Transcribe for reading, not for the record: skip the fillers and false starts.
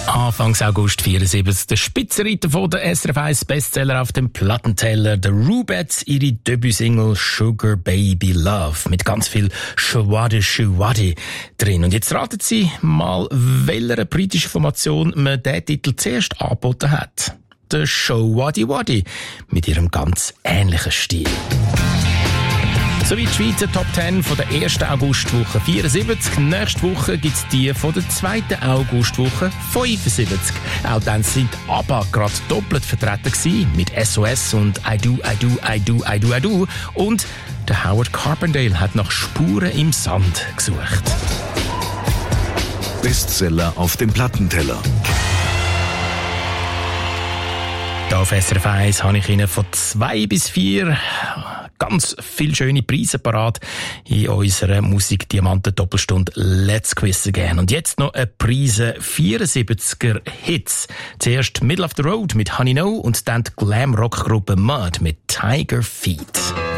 Anfangs August 74, der Spitzenreiter von der SRF 1 Bestseller auf dem Plattenteller, der Rubettes, ihre Debütsingle Sugar Baby Love, mit ganz viel Schwade Schwade drin. Und jetzt raten Sie mal, welcher britischen Formation man diesen Titel zuerst angeboten hat. Der Show Waddy Waddy, mit ihrem ganz ähnlichen Stil. Sowie die Schweizer Top 10 von der 1. Augustwoche 74. Nächste Woche gibt's die von der 2. Augustwoche 75. Auch dann sind ABBA gerade doppelt vertreten gewesen, mit SOS und I Do, I Do, I Do, I Do, I Do. Und der Howard Carpendale hat nach Spuren im Sand gesucht. Bestseller auf dem Plattenteller. Hier auf SRF 1 habe ich Ihnen von 2 bis 4 ganz viele schöne Preise parat in unserer Musik-Diamanten-Doppelstunde Let's Quiz Again. Und jetzt noch eine Preise 74er Hits. Zuerst Middle of the Road mit Honey No und dann die Glam-Rock-Gruppe Mud mit Tiger Feet.